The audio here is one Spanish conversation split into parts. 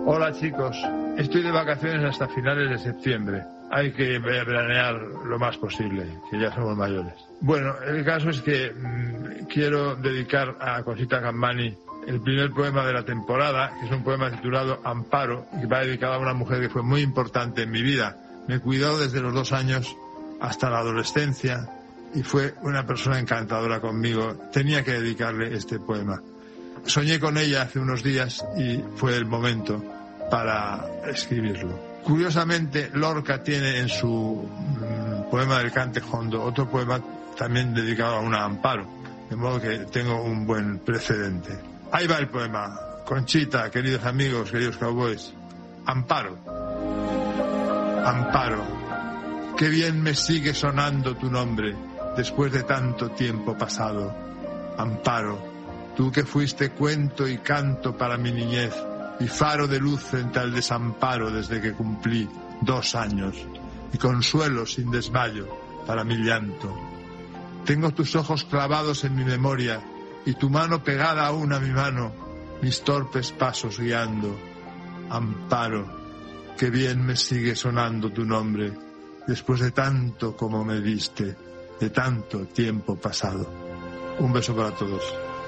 Hola chicos, estoy de vacaciones hasta finales de septiembre. Hay que veranear lo más posible, que ya somos mayores. Bueno, el caso es que quiero dedicar a Conchita Gambani el primer poema de la temporada, que es un poema titulado Amparo, y que va dedicado a una mujer que fue muy importante en mi vida. Me cuidó desde los 2 años hasta la adolescencia y fue una persona encantadora conmigo. Tenía que dedicarle este poema. Soñé con ella hace unos días y fue el momento para escribirlo. Curiosamente, Lorca tiene en su poema del Cante Jondo otro poema también dedicado a una Amparo, de modo que tengo un buen precedente. Ahí va el poema. Conchita, queridos amigos, queridos cowboys. Amparo. Amparo. Qué bien me sigue sonando tu nombre después de tanto tiempo pasado. Amparo. Tú que fuiste cuento y canto para mi niñez y faro de luz frente al desamparo desde que cumplí 2 años y consuelo sin desmayo para mi llanto. Tengo tus ojos clavados en mi memoria y tu mano pegada aún a mi mano, mis torpes pasos guiando. Amparo, qué bien me sigue sonando tu nombre después de tanto como me diste, de tanto tiempo pasado. Un beso para todos.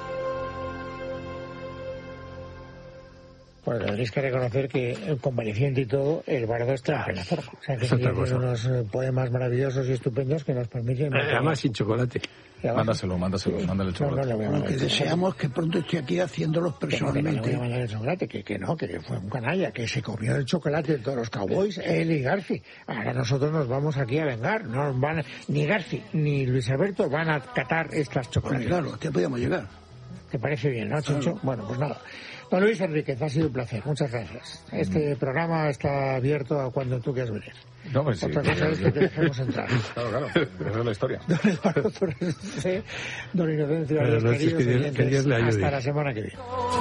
Bueno, tendréis que reconocer que, convaleciente y todo, el bardo está en la forma. O sea, que tiene unos poemas maravillosos y estupendos que nos permiten... Además, sin chocolate. Mándale el chocolate. Lo que deseamos que pronto esté aquí haciéndolos personalmente. No voy a mandar el chocolate, que fue un canalla, que se comió el chocolate de todos los cowboys, él y Garci. Ahora nosotros nos vamos aquí a vengar. No van, ni Garci ni Luis Alberto van a catar estas chocolates. Bueno, claro, te podíamos llegar. ¿Te parece bien, no, Chincho? Claro. Bueno, pues nada. Don Luis Enríquez, ha sido un placer. Muchas gracias. Este programa está abierto a cuando tú quieras venir. No, pues otra cosa es que te dejemos entrar. Claro, esa es la historia. Don Eduardo Torres, don Inocencio, queridos oyentes, hasta la semana que viene.